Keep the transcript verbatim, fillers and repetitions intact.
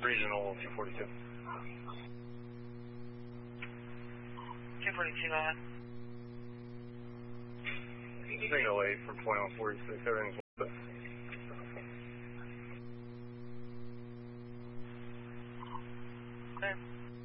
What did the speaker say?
Regional two forty-two. two forty-two, go ahead. Signal eight from twenty-one forty-six, everything's good. Okay.